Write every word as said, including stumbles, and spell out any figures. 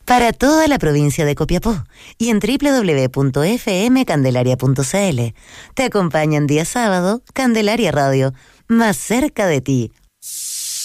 para toda la provincia de Copiapó y en doble u doble u doble u punto f m candelaria punto c l. Te acompañan día sábado, Candelaria Radio, más cerca de ti.